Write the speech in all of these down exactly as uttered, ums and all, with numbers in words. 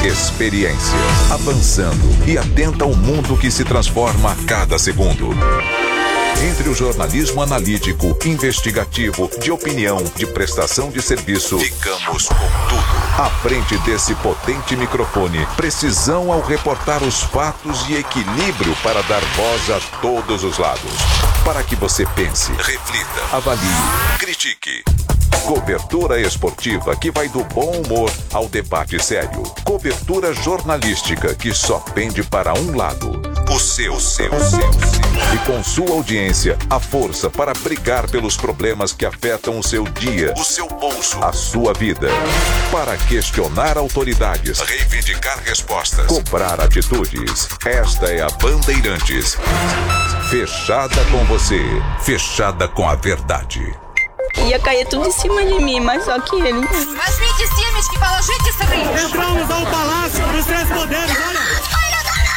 Experiência, avançando e atenta ao mundo que se transforma a cada segundo. Entre o jornalismo analítico, investigativo, de opinião, de prestação de serviço, ficamos com tudo. À frente desse potente microfone, precisão ao reportar os fatos e equilíbrio para dar voz a todos os lados. Para que você pense, reflita, avalie, critique. Cobertura esportiva que vai do bom humor ao debate sério. Cobertura jornalística que só pende para um lado. O seu, seu, seu, seu. E com sua audiência, a força para brigar pelos problemas que afetam o seu dia, o seu bolso, a sua vida. Para questionar autoridades, reivindicar respostas, cobrar atitudes. Esta é a Bandeirantes. Fechada com você, fechada com a verdade. Ia cair tudo em cima de mim, mas só que ele... Возьмите семечки, положите сырые. Entramos ao palácio dos três poderes, olha.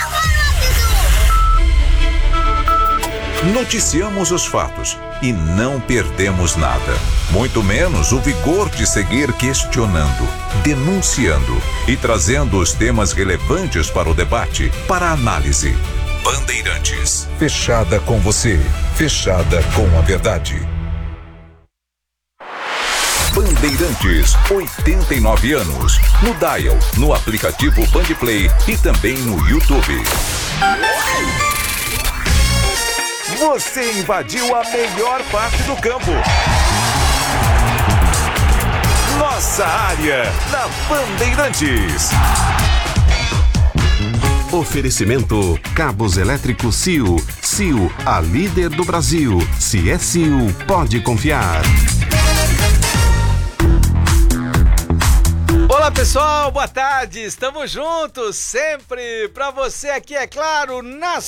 Noticiamos os fatos e não perdemos nada. Muito menos o vigor de seguir questionando, denunciando e trazendo os temas relevantes para o debate, para a análise. Bandeirantes. Fechada com você, fechada com a verdade. Bandeirantes, oitenta e nove anos. No Dial, no aplicativo Bandplay e também no YouTube. Você invadiu a melhor parte do campo. Nossa área, na Bandeirantes. Oferecimento Cabos Elétricos C I U. C I U, a líder do Brasil. Se é C I U, pode confiar. Olá pessoal, boa tarde, estamos juntos sempre para você aqui, é claro, na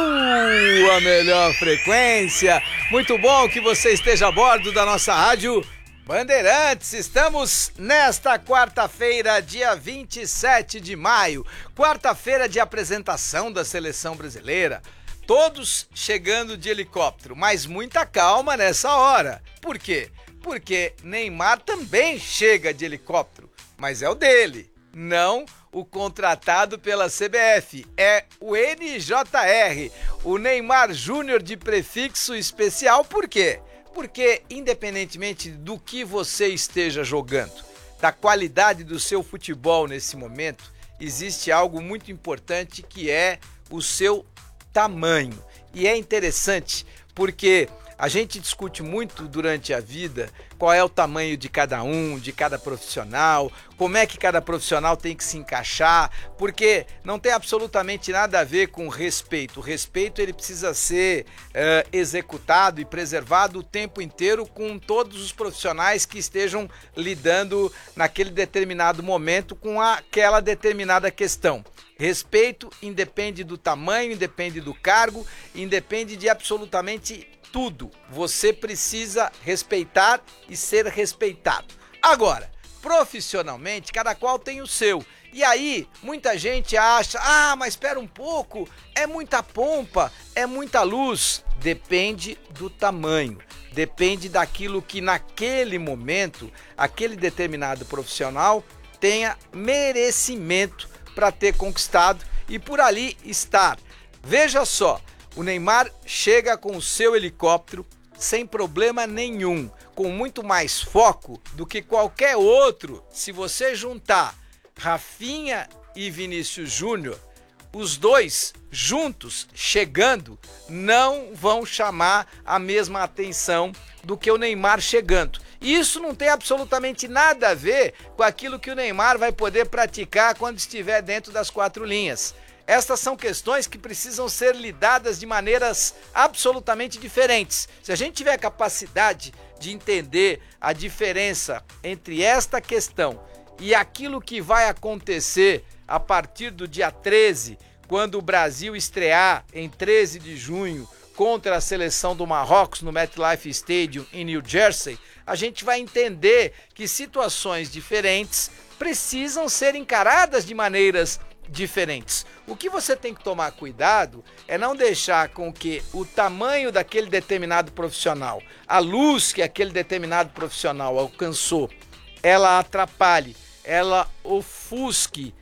sua melhor frequência. Muito bom que você esteja a bordo da nossa rádio Bandeirantes. Estamos nesta quarta-feira, dia vinte e sete de maio, quarta-feira de apresentação da seleção brasileira. Todos chegando de helicóptero, mas muita calma nessa hora. Por quê? Porque Neymar também chega de helicóptero. Mas é o dele, não o contratado pela C B F. É o N J R, o Neymar Júnior de prefixo especial. Por quê? Porque independentemente do que você esteja jogando, da qualidade do seu futebol nesse momento, existe algo muito importante que é o seu tamanho. E é interessante porque a gente discute muito durante a vida qual é o tamanho de cada um, de cada profissional, como é que cada profissional tem que se encaixar, porque não tem absolutamente nada a ver com respeito. O respeito ele precisa ser uh, executado e preservado o tempo inteiro com todos os profissionais que estejam lidando naquele determinado momento com aquela determinada questão. Respeito independe do tamanho, independe do cargo, independe de absolutamente tudo. Você precisa respeitar e ser respeitado. Agora, profissionalmente, cada qual tem o seu. E aí, muita gente acha, ah, mas espera um pouco, é muita pompa, é muita luz. Depende do tamanho, depende daquilo que naquele momento, aquele determinado profissional tenha merecimento para ter conquistado e por ali estar. Veja só, o Neymar chega com o seu helicóptero sem problema nenhum, com muito mais foco do que qualquer outro. Se você juntar Rafinha e Vinícius Júnior, os dois juntos chegando não vão chamar a mesma atenção do que o Neymar chegando. E isso não tem absolutamente nada a ver com aquilo que o Neymar vai poder praticar quando estiver dentro das quatro linhas. Estas são questões que precisam ser lidadas de maneiras absolutamente diferentes. Se a gente tiver capacidade de entender a diferença entre esta questão e aquilo que vai acontecer a partir do dia treze, quando o Brasil estrear em treze de junho contra a seleção do Marrocos no MetLife Stadium em New Jersey, a gente vai entender que situações diferentes precisam ser encaradas de maneiras diferentes. O que você tem que tomar cuidado é não deixar com que o tamanho daquele determinado profissional, a luz que aquele determinado profissional alcançou, ela atrapalhe, ela ofusque